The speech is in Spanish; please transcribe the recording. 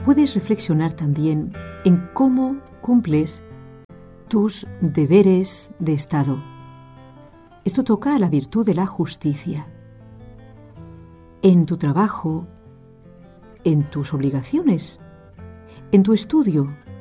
puedes reflexionar también en cómo cumples tus deberes de Estado. Esto toca a la virtud de la justicia. En tu trabajo, en tus obligaciones, en tu estudio,